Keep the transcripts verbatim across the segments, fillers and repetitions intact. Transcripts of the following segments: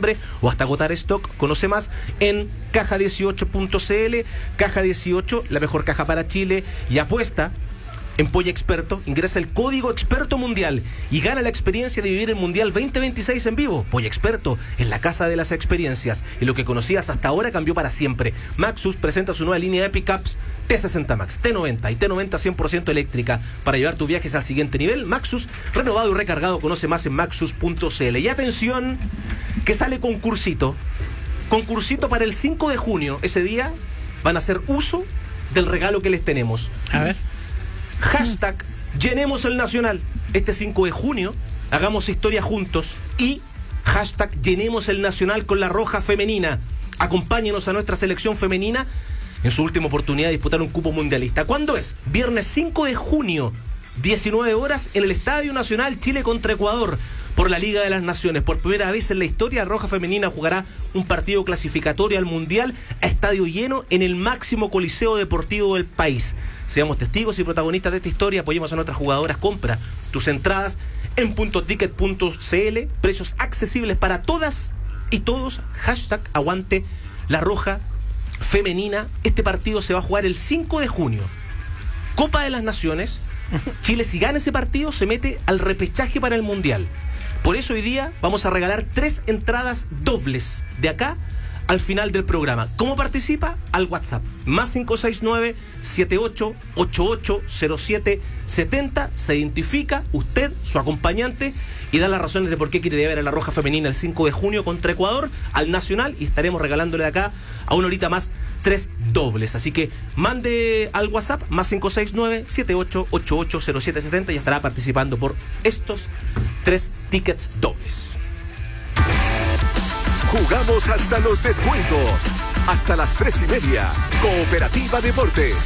diciembre o hasta agotar stock. Conoce más en caja dieciocho punto c l. Caja dieciocho, la mejor caja para Chile, y apuesta en Polla Experto. Ingresa el código Experto Mundial y gana la experiencia de vivir el Mundial veinte veintiséis en vivo. Polla Experto es la casa de las experiencias, y lo que conocías hasta ahora cambió para siempre. Maxus presenta su nueva línea de pickups T sesenta Max, T noventa y T noventa cien por ciento eléctrica para llevar tus viajes al siguiente nivel. Maxus, renovado y recargado. Conoce más en maxus punto c l. Y atención, que sale concursito. Concursito para el cinco de junio. Ese día van a hacer uso del regalo que les tenemos. A ver. Hashtag llenemos el Nacional. Este cinco de junio hagamos historia juntos y hashtag llenemos el Nacional con la Roja Femenina. Acompáñenos a nuestra selección femenina en su última oportunidad de disputar un cupo mundialista. ¿Cuándo es? Viernes cinco de junio, diecinueve horas, en el Estadio Nacional, Chile contra Ecuador, por la Liga de las Naciones. Por primera vez en la historia, la Roja Femenina jugará un partido clasificatorio al Mundial a estadio lleno en el máximo coliseo deportivo del país. Seamos testigos y protagonistas de esta historia. Apoyemos a nuestras jugadoras. Compra tus entradas en punto ticket punto c l. Precios accesibles para todas y todos. Hashtag aguante la Roja Femenina. Este partido se va a jugar el cinco de junio. Copa de las Naciones. Chile, si gana ese partido, se mete al repechaje para el Mundial. Por eso hoy día vamos a regalar tres entradas dobles de acá al final del programa. ¿Cómo participa? Al WhatsApp más cinco seis nueve, siete ocho ocho ocho cero siete siete cero. Se identifica usted, su acompañante, y da las razones de por qué quiere ir a ver a la Roja Femenina el cinco de junio contra Ecuador al Nacional, y estaremos regalándole de acá a una horita más tres dobles. Así que mande al WhatsApp más cinco seis nueve, siete ocho ocho ocho cero siete siete cero y estará participando por estos tres tickets dobles. Jugamos hasta los descuentos. Hasta las tres y media. Cooperativa Deportes.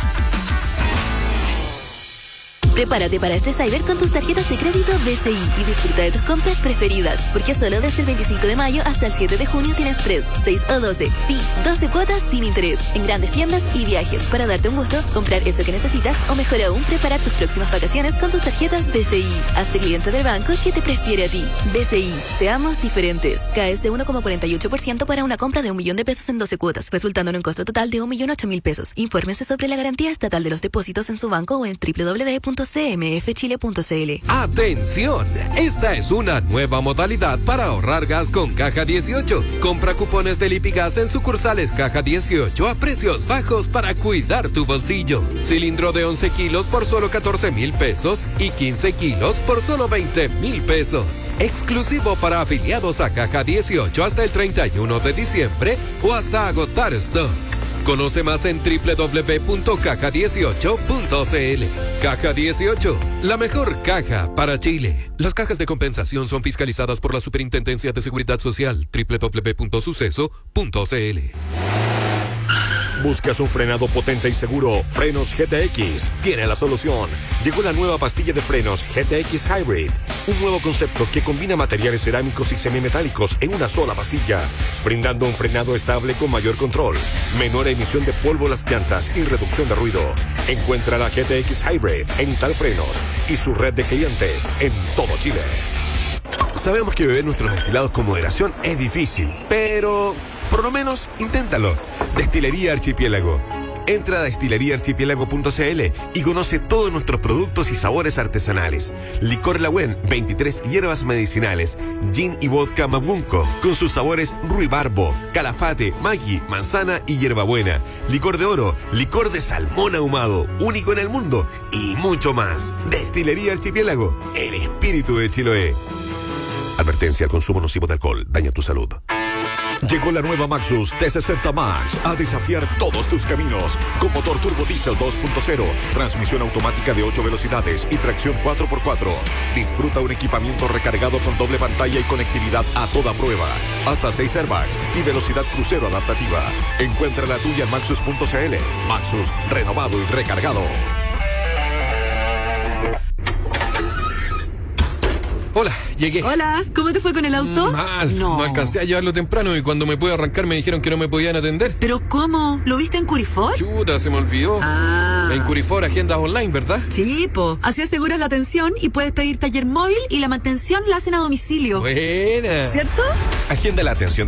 Prepárate para este Cyber con tus tarjetas de crédito B C I y disfruta de tus compras preferidas, porque solo desde el veinticinco de mayo hasta el siete de junio tienes tres, seis o doce, sí, doce cuotas sin interés en grandes tiendas y viajes para darte un gusto, comprar eso que necesitas o mejor aún, preparar tus próximas vacaciones con tus tarjetas B C I. Hazte cliente del banco que te prefiere a ti. B C I, seamos diferentes. Caes de uno coma cuarenta y ocho por ciento para una compra de un millón de pesos en doce cuotas, resultando en un costo total de un millón ocho mil pesos. Infórmese sobre la garantía estatal de los depósitos en su banco o en doble u doble u doble u punto c m f chile punto c l. ¡Atención! Esta es una nueva modalidad para ahorrar gas con Caja dieciocho. Compra cupones del Lipigas en sucursales Caja dieciocho a precios bajos para cuidar tu bolsillo. Cilindro de once kilos por solo catorce mil pesos y quince kilos por solo veinte mil pesos. Exclusivo para afiliados a Caja dieciocho hasta el treinta y uno de diciembre o hasta agotar stock. Conoce más en doble u doble u doble u punto caja dieciocho punto c l. Caja dieciocho, la mejor caja para Chile. Las cajas de compensación son fiscalizadas por la Superintendencia de Seguridad Social. doble u doble u doble u punto suceso punto c l. ¿Buscas un frenado potente y seguro? Frenos G T X tiene la solución. Llegó la nueva pastilla de frenos G T X Hybrid, un nuevo concepto que combina materiales cerámicos y semimetálicos en una sola pastilla, brindando un frenado estable con mayor control, menor emisión de polvo en las llantas y reducción de ruido. Encuentra la G T X Hybrid en Ital Frenos y su red de clientes en todo Chile. Sabemos que beber nuestros destilados con moderación es difícil, pero por lo menos inténtalo. Destilería Archipiélago. Entra a destilería archipiélago punto c l y conoce todos nuestros productos y sabores artesanales. Licor Lagüen, veintitrés hierbas medicinales, gin y vodka Mabunco, con sus sabores ruibarbo, calafate, maggi, manzana y hierbabuena. Licor de oro, licor de salmón ahumado, único en el mundo, y mucho más. Destilería Archipiélago, el espíritu de Chiloé. Advertencia: el consumo nocivo de alcohol daña tu salud. Llegó la nueva Maxus T sesenta Max a desafiar todos tus caminos. Con motor turbo diésel dos punto cero, transmisión automática de ocho velocidades y tracción cuatro por cuatro. Disfruta un equipamiento recargado con doble pantalla y conectividad a toda prueba. Hasta seis airbags y velocidad crucero adaptativa. Encuentra la tuya en maxus punto c l. Maxus, renovado y recargado. Hola, llegué. Hola, ¿cómo te fue con el auto? Mal, no. no alcancé a llevarlo temprano y cuando me pude arrancar me dijeron que no me podían atender. ¿Pero cómo? ¿Lo viste en Curifor? Chuta, se me olvidó. Ah. En Curifor, agendas online, ¿verdad? Sí, po. Así aseguras la atención y puedes pedir taller móvil y la mantención la hacen a domicilio. Buena. ¿Cierto? Agenda la atención